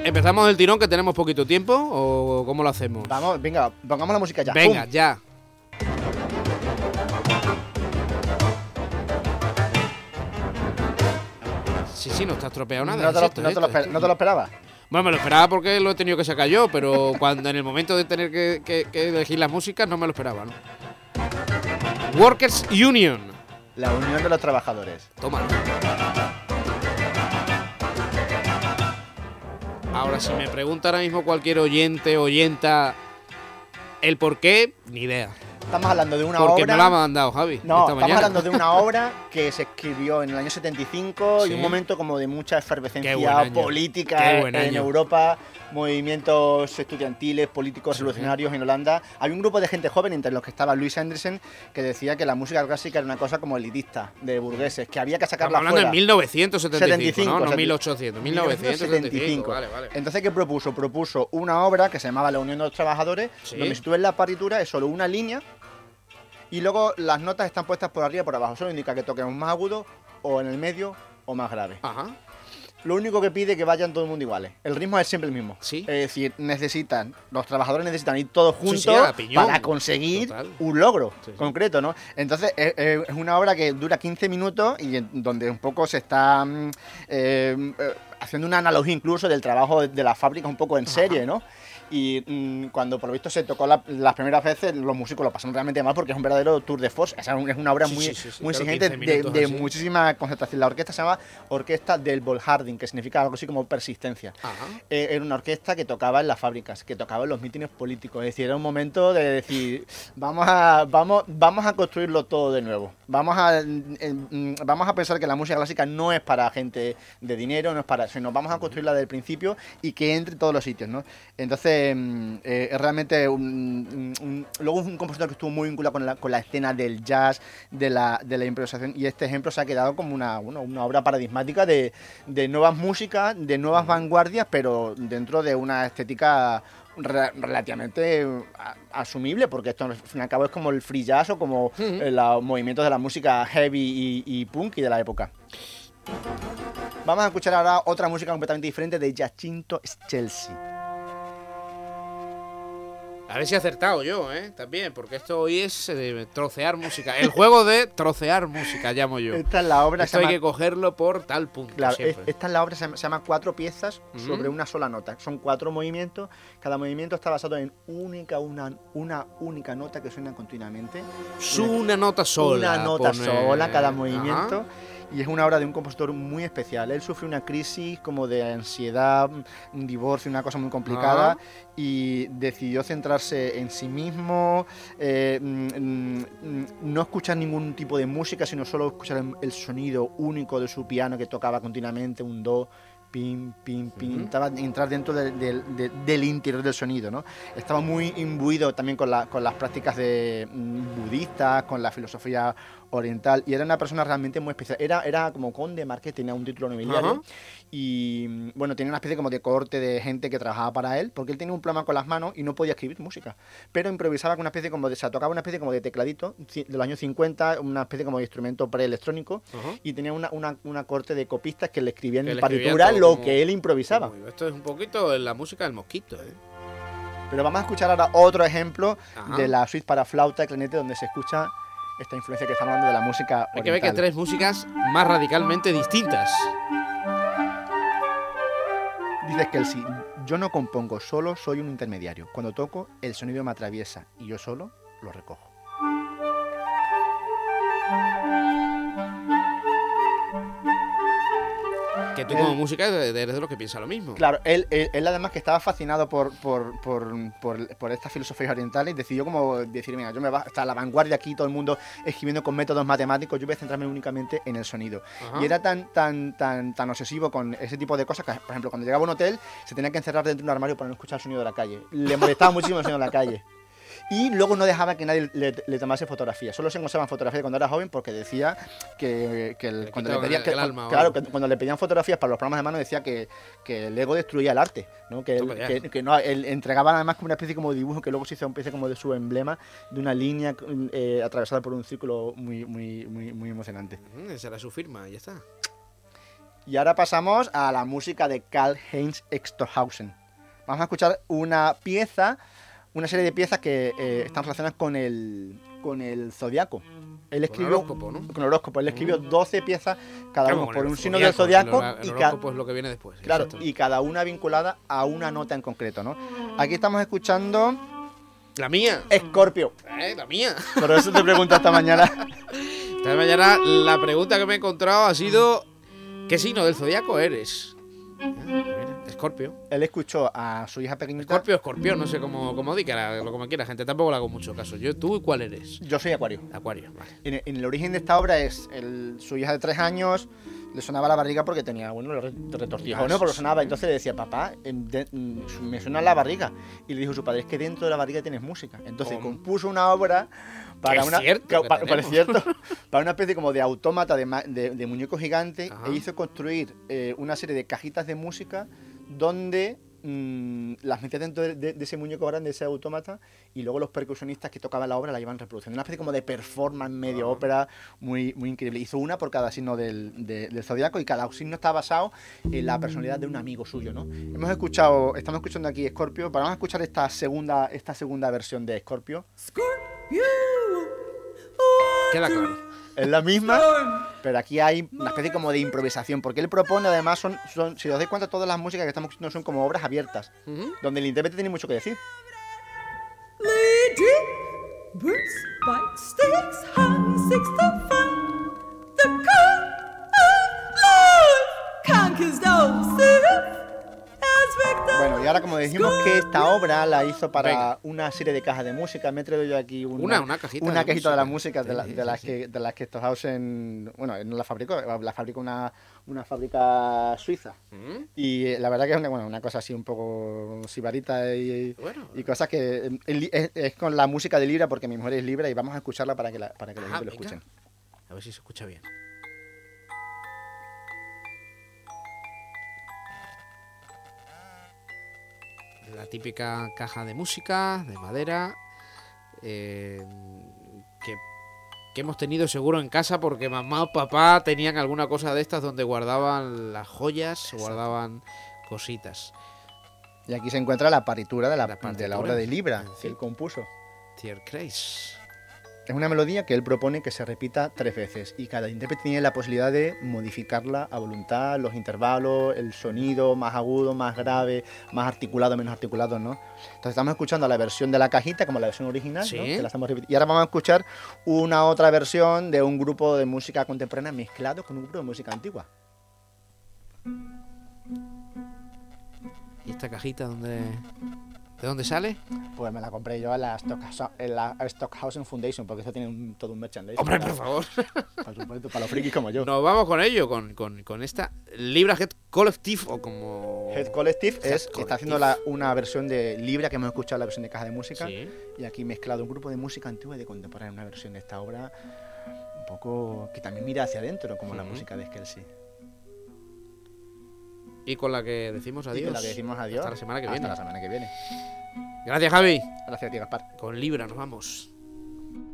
¿Empezamos el tirón que tenemos poquito tiempo o cómo lo hacemos? Vamos, venga, pongamos la música ya. Venga, ¡Pum! ya. Sí, no está estropeado nada. No te lo esperabas. Bueno, me lo esperaba porque lo he tenido que sacar yo, pero cuando en el momento de tener que elegir las músicas no me lo esperaba, ¿no? Workers Union. La unión de los trabajadores. Toma. Ahora, si me pregunta ahora mismo cualquier oyenta el por qué, ni idea. Estamos hablando de una Porque obra... me la ha mandado Javi. No, esta estamos mañana. hablando de una obra que se escribió en el año 75 Sí. y un momento como de mucha Qué buen efervescencia año. política Qué buen en año. Europa, movimientos estudiantiles, políticos revolucionarios en Holanda. Había un grupo de gente joven, entre los que estaba Louis Anderson, que decía que la música clásica era una cosa como elitista, de burgueses, que había que sacarla Estamos hablando fuera. de 1975, ¿no? No 75, 1800, 1975. Vale. Entonces, ¿qué propuso? Propuso una obra que se llamaba La Unión de los Trabajadores, Sí. donde si tú ves la partitura es solo una línea y luego las notas están puestas por arriba y por abajo. Solo indica que toquemos más agudo o en el medio o más grave. Ajá. Lo único que pide es que vayan todo el mundo iguales. El ritmo es siempre el mismo. Sí. Es decir, los trabajadores necesitan ir todos Sí, juntos sí, a piñón. para conseguir Total. un logro Sí, sí. concreto, ¿no? Entonces, es una obra que dura 15 minutos y donde un poco se está haciendo una analogía incluso del trabajo de las fábricas un poco en serie, ¿no? Y cuando por lo visto se tocó las primeras veces, los músicos lo pasaron realmente mal porque es un verdadero tour de force. Es una obra Sí, muy, sí. muy Claro, exigente 15 minutos de así. muchísima concentración. La orquesta se llama Orquesta del Volharding, que significa algo así como persistencia. Ajá. Era una orquesta que tocaba en las fábricas, que tocaba en los mítines políticos. Es decir, era un momento de decir, vamos a construirlo todo de nuevo. Vamos a pensar que la música clásica no es para gente de dinero, no es para, sino vamos a construirla desde el principio y que entre en todos los sitios, ¿no? Entonces, es realmente luego es un compositor que estuvo muy vinculado con la escena del jazz, de la improvisación, y este ejemplo se ha quedado como una obra paradigmática de nuevas músicas, de nuevas vanguardias, pero dentro de una estética relativamente asumible, porque esto al fin y al cabo es como el free jazz o como los movimientos de la música heavy y punk y de la época. Vamos a escuchar ahora otra música completamente diferente de Giacinto Scelsi. A ver si he acertado yo, también, porque esto hoy es trocear música. El juego de trocear música, llamo yo. Esta es la obra. Esto hay que cogerlo por tal punto, Claro, siempre. esta es la obra, se llama 4 piezas sobre una sola nota. Son 4 movimientos. Cada movimiento está basado en una única nota que suena continuamente. Una nota sola. Una nota pone. sola cada movimiento. Ajá. Y es una obra de un compositor muy especial. Él sufre una crisis como de ansiedad, un divorcio, una cosa muy complicada. Y decidió centrarse en sí mismo, no escuchar ningún tipo de música, sino solo escuchar el sonido único de su piano que tocaba continuamente, un do, pim, pim, pim. Estaba entrar dentro del interior del sonido, ¿no? Estaba muy imbuido también con las prácticas budistas, con la filosofía oriental, y era una persona realmente muy especial. Era como conde, marqués, tenía un título nobiliario. Y bueno, tenía una especie como de cohorte de gente que trabajaba para él, porque él tenía un problema con las manos y no podía escribir música, pero improvisaba con una especie como tocaba una especie como de tecladito de los años 50, una especie como de instrumento preelectrónico, y tenía una corte de copistas que le escribían en partitura lo como, que él improvisaba. Esto es un poquito la música del mosquito, Pero vamos a escuchar ahora otro ejemplo Ajá. de la suite para flauta y clarinete, donde se escucha esta influencia que estamos hablando de la música Hay que ver que oriental. 3 músicas más radicalmente distintas. Dice Scelsi, yo no compongo, solo soy un intermediario. Cuando toco, el sonido me atraviesa y yo solo lo recojo. Que tú como música eres de los que piensa lo mismo. Claro, él además que estaba fascinado por estas filosofías orientales, decidió como decir, mira, yo me va hasta la vanguardia aquí, todo el mundo escribiendo con métodos matemáticos, yo voy a centrarme únicamente en el sonido. Ajá. Y era tan obsesivo con ese tipo de cosas que, por ejemplo, cuando llegaba a un hotel, se tenía que encerrar dentro de un armario para no escuchar el sonido de la calle. Le molestaba muchísimo el sonido de la calle. Y luego no dejaba que nadie le tomase fotografías. Solo se conservan fotografías de cuando era joven porque decía cuando le pedían fotografías para los programas de mano decía que el ego destruía el arte, ¿no? Que no, él entregaba además como una especie como de dibujo que luego se hizo una especie como de su emblema de una línea atravesada por un círculo muy, muy, muy, muy emocionante. Esa era su firma, ya está. Y ahora pasamos a la música de Karl-Heinz Stockhausen. Vamos a escuchar una serie de piezas que están relacionadas con el zodiaco. Él escribió horóscopo, ¿no? con el horóscopo. Él escribió 12 piezas, cada Claro, uno con por el un signo del zodiaco. El horóscopo es lo que viene después. Claro, exacto. y cada una vinculada a una nota en concreto, ¿no? Aquí estamos escuchando La mía. Escorpio. La mía. Por eso te pregunto esta mañana. Esta mañana la pregunta que me he encontrado ha sido: ¿qué signo del zodiaco eres? Escorpio. Él escuchó a su hija pequeñita. Escorpio, no sé cómo di, que lo como quiera, gente. Tampoco le hago mucho caso. ¿Tú cuál eres? Yo soy Acuario. Acuario, vale. En el origen de esta obra es su hija de 3 años, le sonaba la barriga porque tenía, retortijos, ¿no? Porque sonaba, entonces le decía, papá, me suena la barriga. Y le dijo su padre, es que dentro de la barriga tienes música. Entonces compuso una obra para para una especie como de autómata de muñeco gigante. Ajá. E hizo construir una serie de cajitas de música donde las metía dentro de ese muñeco grande, de ese autómata, y luego los percusionistas que tocaban la obra la iban reproduciendo. Una especie como de performance medio ópera muy, muy increíble. Hizo una por cada signo del zodiaco, y cada signo está basado en la personalidad de un amigo suyo, ¿no? Estamos escuchando aquí Escorpio. Vamos a escuchar esta segunda versión de Escorpio. Queda claro. Es la misma, pero aquí hay una especie como de improvisación, porque él propone, además, si os dais cuenta, todas las músicas que estamos escuchando son como obras abiertas, donde el intérprete tiene mucho que decir. Lady, birds, bike, stakes, high, six to five. The conquers those Bueno, y ahora, como decimos que esta obra la hizo para una serie de cajas de música, me he traído yo aquí una cajita de la música sí, de las que Stockhausen, bueno, no la fabricó una fábrica suiza. Y la verdad que es una cosa así un poco sibarita y cosas que es con la música de Libra, porque mi mujer es Libra, y vamos a escucharla para que la gente lo escuchen. A ver si se escucha bien. La típica caja de música, de madera, que hemos tenido seguro en casa porque mamá o papá tenían alguna cosa de estas donde guardaban las joyas, guardaban cositas. Y aquí se encuentra la partitura de la obra de Libra, sí, que él compuso. Tierkreis. Es una melodía que él propone que se repita 3 veces, y cada intérprete tiene la posibilidad de modificarla a voluntad, los intervalos, el sonido más agudo, más grave, más articulado, menos articulado, ¿no? Entonces estamos escuchando la versión de la cajita como la versión original, ¿sí? ¿no? Que la estamos repitiendo. Y ahora vamos a escuchar una otra versión de un grupo de música contemporánea mezclado con un grupo de música antigua. ¿Y esta cajita de dónde sale? Pues me la compré yo en la Stockhausen Foundation, porque eso tiene todo un merchandising. ¡Hombre, por favor! Por supuesto, para los frikis como yo. Nos vamos con ello, con esta Libra Head Collective, o como... Head Collective está Collective. haciendo una versión de Libra, que hemos escuchado la versión de caja de música, Sí. y aquí mezclado un grupo de música antigua y de contemporánea, una versión de esta obra un poco que también mira hacia adentro, como la música de Skelsi. Y con la que decimos adiós. Y con la que decimos adiós. Hasta la semana que viene. Hasta la semana que viene. Gracias, Javi. Gracias a ti, Gaspar. Con Libra nos vamos.